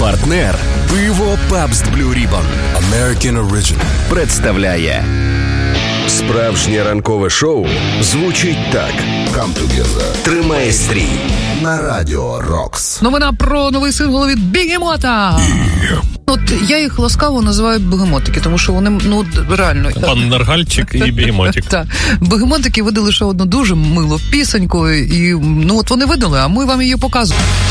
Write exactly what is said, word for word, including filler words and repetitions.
Партнер пиво Pabst Blue Ribbon American Original представляє справжнє ранкове шоу. Звучить так. Come together. Тримай стрій на Радіо Рокс. Новина про новий сингл від Бігемота. От я їх ласкаво називаю бегемотики, тому що вони, ну, реально... Пан Наргальчик і Бегемотик. Так. Бегемотики видали ще одну дуже милу пісеньку, і, ну, от вони видали, а ми вам її показуємо.